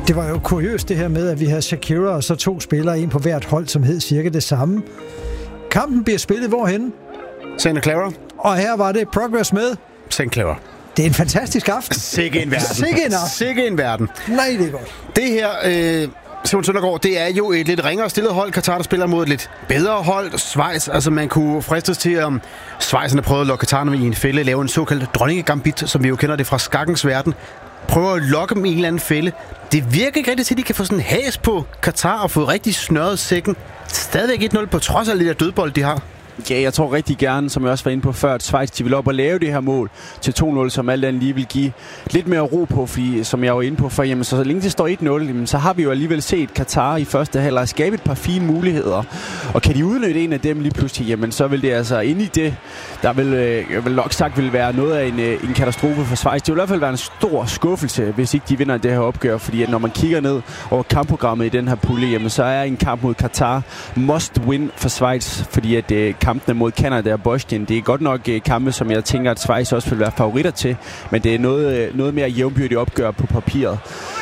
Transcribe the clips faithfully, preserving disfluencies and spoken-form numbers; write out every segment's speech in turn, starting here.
Det var jo kuriøst det her med, at vi havde Shakira og så to spillere, en på hvert hold, som hed cirka det samme. Kampen bliver spillet hvorhenne? Santa Clara. Og her var det Progress med Santa Clara. Det er en fantastisk aften. Sikke en verden. Sikke en aften. Sikke en verden. Nej, det er godt. Det her, øh, Simon Søndergaard, det er jo et lidt ringere stillet hold. Katar, der spiller mod et lidt bedre hold. Schweiz, altså man kunne fristes til, om Schweizerne prøvede at lokke Katar i en fælde, lave en såkaldt dronningegambit, som vi jo kender det fra skakkens verden. Prøver at lokke dem i en eller anden fælde. Det virker ikke rigtigt til, at de kan få sådan en has på Katar og få rigtig snørret sækken. Stadigvæk et nul på trods af lidt af dødbold, de har. Ja, jeg tror rigtig gerne, som jeg også var inde på før, at Schweiz de vil op og lave det her mål til to nul, som alt andet lige vil give lidt mere ro på, fordi som jeg var inde på før, jamen, så, så længe det står et nul, jamen, så har vi jo alligevel set Katar i første halvleg skabe et par fine muligheder. Og kan de udnytte en af dem lige pludselig, jamen, så vil det altså inde i det, der vil, øh, vil nok sagt vil være noget af en, øh, en katastrofe for Schweiz. Det vil i hvert fald være en stor skuffelse, hvis ikke de vinder det her opgør, fordi at når man kigger ned over kampprogrammet i den her pulje, jamen, så er en kamp mod Katar must win for Schweiz, fordi at øh, kampene mod Canada og Bosnien, det er godt nok uh, kampe, som jeg tænker, at Schweiz også vil være favoritter til, men det er noget, uh, noget mere jævnbyrdigt opgør på papiret.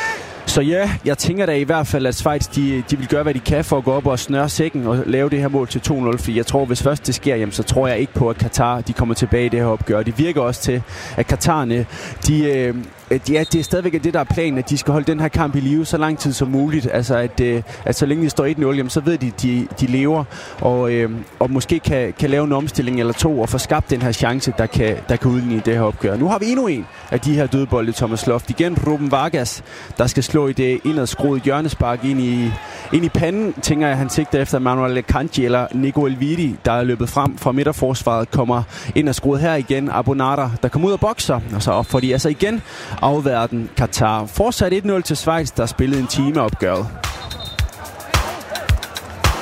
Så ja, jeg tænker da i hvert fald, at Schweiz, de, de vil gøre, hvad de kan for at gå op og snøre sækken og lave det her mål til to nul, fordi jeg tror, hvis først det sker, jamen, så tror jeg ikke på, at Katar, de kommer tilbage i det her opgør. Det virker også til, at Katarne, de... Øh, Ja, det er stadigvæk det, der er planen, at de skal holde den her kamp i live så lang tid som muligt. Altså, at, at så længe de står et nul, jamen, så ved de, at de, de lever, og, øh, og måske kan, kan lave en omstilling eller to, og få skabt den her chance, der kan, der kan udligne det her opgør. Nu har vi endnu en af de her dødbolde, Thomas Loft. Igen Ruben Vargas, der skal slå i det indadskruede hjørnespark ind i, ind i panden, tænker jeg, han sigter efter Manuel Kanji eller Nico Elvidi, der er løbet frem fra midterforsvaret, kommer ind og skruet her igen. Abonata, der kommer ud og bokser, og så får de altså igen afverden Katar. Fortsat et nul til Schweiz, der spillede en time opgøret.